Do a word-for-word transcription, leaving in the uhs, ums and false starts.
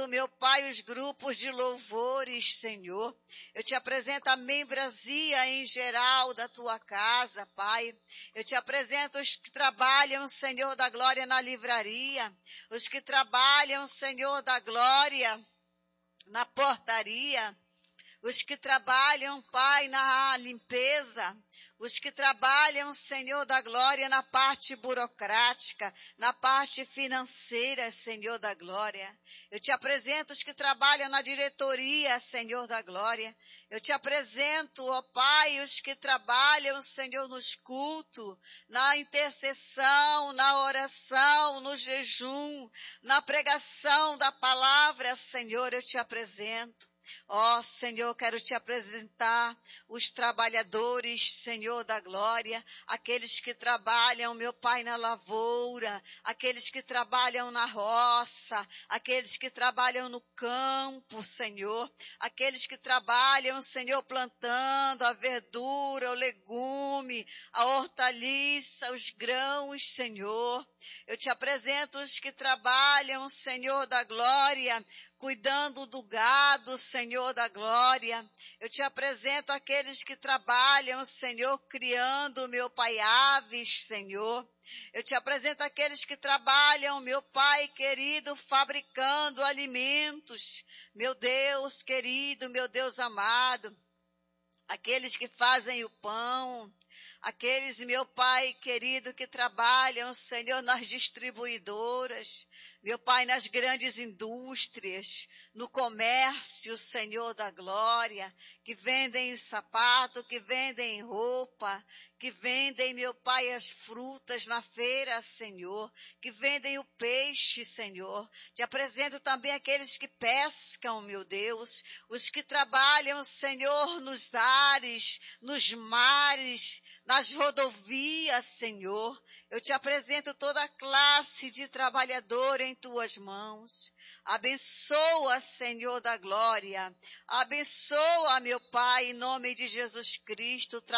apresento, meu Pai, os grupos de louvores, Senhor. Eu te apresento a membresia em geral da tua casa, Pai. Eu te apresento os que trabalham, Senhor da glória, na livraria. Os que trabalham, Senhor da glória, na portaria. Os que trabalham, Pai, na limpeza. Os que trabalham, Senhor da glória, na parte burocrática, na parte financeira, Senhor da glória. Eu te apresento os que trabalham na diretoria, Senhor da glória. Eu te apresento, ó Pai, os que trabalham, Senhor, nos cultos, na intercessão, na oração, no jejum, na pregação da palavra, Senhor, eu te apresento. Ó, Senhor, quero te apresentar os trabalhadores, Senhor da glória, aqueles que trabalham, meu Pai, na lavoura, aqueles que trabalham na roça, aqueles que trabalham no campo, Senhor, aqueles que trabalham, Senhor, plantando a verdura, o legume, a hortaliça, os grãos, Senhor. Eu te apresento os que trabalham, Senhor da glória, cuidando do gado, Senhor da glória. Eu te apresento aqueles que trabalham, Senhor, criando, meu Pai, aves, Senhor. Eu te apresento aqueles que trabalham, meu Pai querido, fabricando alimentos. Meu Deus querido, meu Deus amado. Aqueles que fazem o pão. Aqueles, meu Pai querido, que trabalham, Senhor, nas distribuidoras, meu Pai, nas grandes indústrias, no comércio, Senhor da glória, que vendem sapato, que vendem roupa, que vendem, meu Pai, as frutas na feira, Senhor, que vendem o peixe, Senhor. Te apresento também aqueles que pescam, meu Deus, os que trabalham, Senhor, nos ares, nos mares, nas rodovias, Senhor. Eu te apresento toda a classe de trabalhador em tuas mãos. Abençoa, Senhor da glória. Abençoa, meu Pai, em nome de Jesus Cristo,